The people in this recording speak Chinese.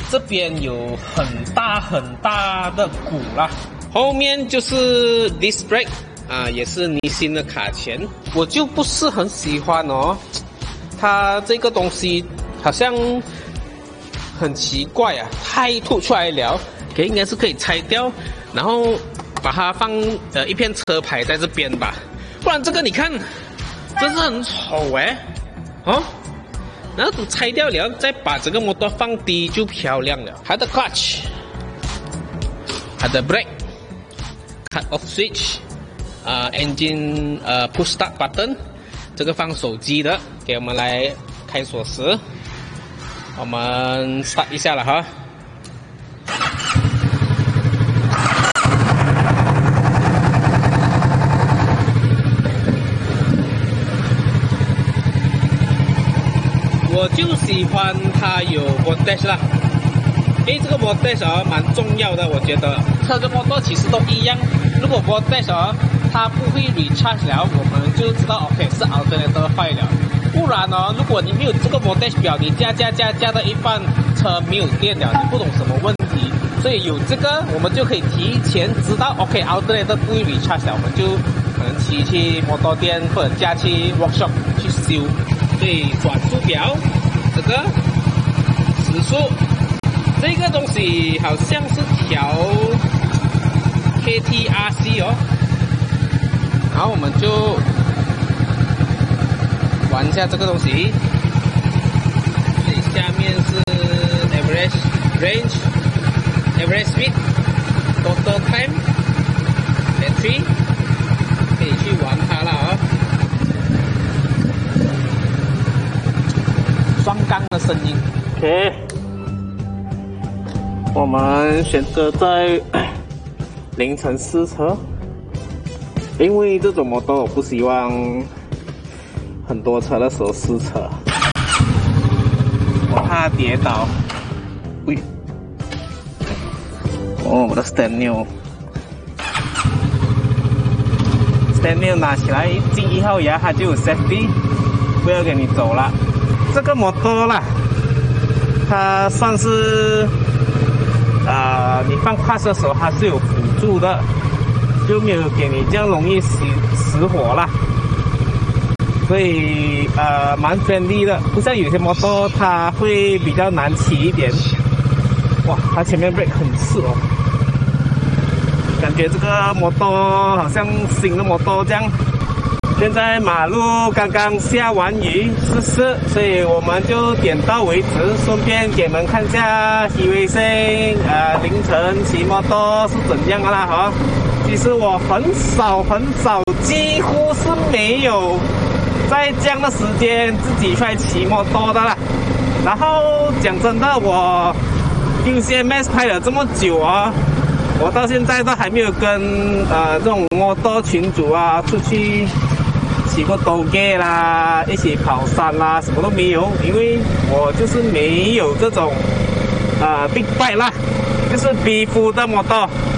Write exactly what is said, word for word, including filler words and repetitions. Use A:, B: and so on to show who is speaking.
A: 这边有很大很大的鼓啦，后面就是 disc brake 啊，也是尼新的卡钳，我就不是很喜欢哦，它这个东西好像很奇怪啊，太凸出来了，可应该是可以拆掉，然后把它放呃一片车牌在这边吧，不然这个你看，真是很丑哎，哦。然后拆掉了，再把这个摩托放低就漂亮了。它的 clutch， 它的 brake，cut off switch， 啊、呃、engine 呃 push start button， 这个放手机的，给我们来开锁匙。我们 start 一下了哈。我就喜欢它有 voltage 啦，因为这个 voltage 啊蛮重要的，我觉得车跟摩托其实都一样。如果 voltage 啊它不会 recharge 了，我们就知道 OK 是 alternator 坏了。不然呢，如果你没有这个 voltage 表，你加加加加到一半，车没有电了，你不懂什么问题。所以有这个，我们就可以提前知道 OK alternator 不会 recharge 了，我们就可能骑去摩托店或者驾去 workshop 去修。所以转速表，这个时速，这个东西好像是调 K T R C 哦，然后我们就玩一下这个东西。最下面是 average range、average speed、total time、battery， 可以去玩它了哦。双缸的声音 ，OK， 我们选择在凌晨试车，因为这种摩托我不希望很多车的时候试车，我怕跌倒。喂，哦，我的 stand new，stand new 拿起来进一号牙，它就有 safety， 不要给你走了。这个摩托啦，它算是啊、呃，你放 clutch 的时候它是有辅助的，就没有给你这样容易死死火啦。所以呃，蛮 friendly 的，不像有些摩托它会比较难骑一点。哇，它前面 brake 很刺哦，感觉这个摩托好像新的摩托这样。现在马路刚刚下完雨，湿湿，所以我们就点到为止，顺便给你们看一下希微星呃凌晨骑摩托是怎样的啦哈。其实我很少很少，几乎是没有在这样的时间自己出来骑摩托的啦。然后讲真的，我 U C M S 拍了这么久啊，我到现在都还没有跟呃这种摩托群组啊出去骑过兜街啦，一起跑山啦，什么都没有，因为我就是没有这种呃 big bike 啦，就是 B 夫的摩托。